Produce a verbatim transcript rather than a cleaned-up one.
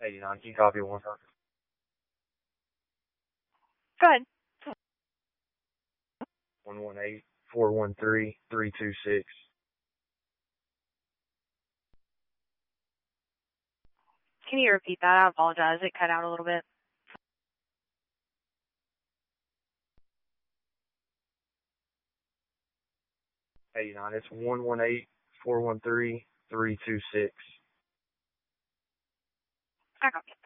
eighty-nine, can you copy one? Go ahead. one one eight, four one three, three two six. Can you repeat that? I apologize. It cut out a little bit. eighty-nine, it's one one eight, four one three, three two six. I copy.